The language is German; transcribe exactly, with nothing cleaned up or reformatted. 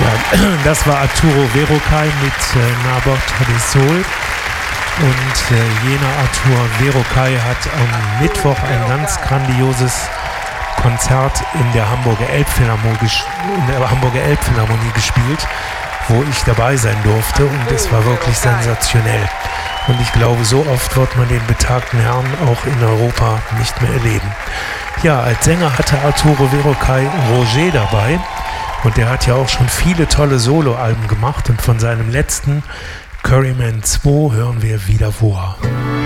Ja, das war Arturo Verocai mit äh, N'Aborto del Sol. Und äh, jener Arturo Verocai hat am Mittwoch ein ganz grandioses Konzert in der Hamburger Elbphilharmonie, in der Hamburger Elbphilharmonie gespielt, wo ich dabei sein durfte, und es war wirklich sensationell. Und ich glaube, so oft wird man den betagten Herrn auch in Europa nicht mehr erleben. Ja, als Sänger hatte Arturo Verocai Roger dabei, und der hat ja auch schon viele tolle Soloalben gemacht, und von seinem letzten Curryman zwei hören wir Vida Voa.